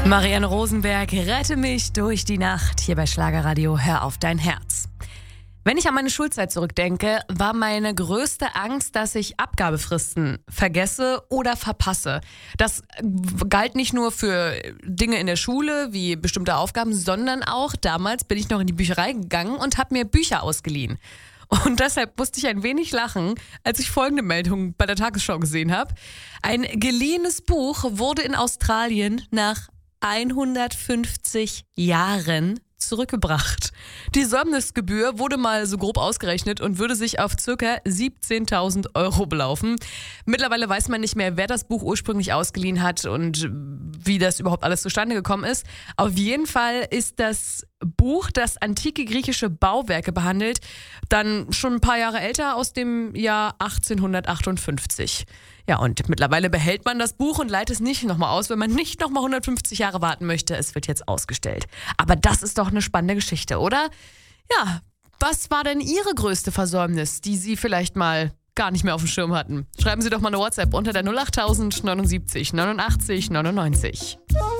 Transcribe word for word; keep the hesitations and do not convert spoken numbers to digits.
Marianne Rosenberg, rette mich durch die Nacht hier bei Schlagerradio. Hör auf dein Herz. Wenn ich an meine Schulzeit zurückdenke, war meine größte Angst, dass ich Abgabefristen vergesse oder verpasse. Das galt nicht nur für Dinge in der Schule, wie bestimmte Aufgaben, sondern auch damals bin ich noch in die Bücherei gegangen und habe mir Bücher ausgeliehen. Und deshalb musste ich ein wenig lachen, als ich folgende Meldung bei der Tagesschau gesehen habe. Ein geliehenes Buch wurde in Australien nach hundertfünfzig Jahren zurückgebracht. Die Säumnisgebühr wurde mal so grob ausgerechnet und würde sich auf ca. siebzehntausend Euro belaufen. Mittlerweile weiß man nicht mehr, wer das Buch ursprünglich ausgeliehen hat und wie das überhaupt alles zustande gekommen ist. Auf jeden Fall ist das Buch, das antike griechische Bauwerke behandelt, dann schon ein paar Jahre älter, aus dem Jahr achtzehnhundertachtundfünfzig. Ja, und mittlerweile behält man das Buch und leiht es nicht nochmal aus, wenn man nicht nochmal hundertfünfzig Jahre warten möchte. Es wird jetzt ausgestellt. Aber das ist doch eine spannende Geschichte, oder? Ja, was war denn Ihre größte Versäumnis, die Sie vielleicht mal gar nicht mehr auf dem Schirm hatten? Schreiben Sie doch mal eine WhatsApp unter der null acht null null neunundsiebzig neunundachtzig neunundneunzig.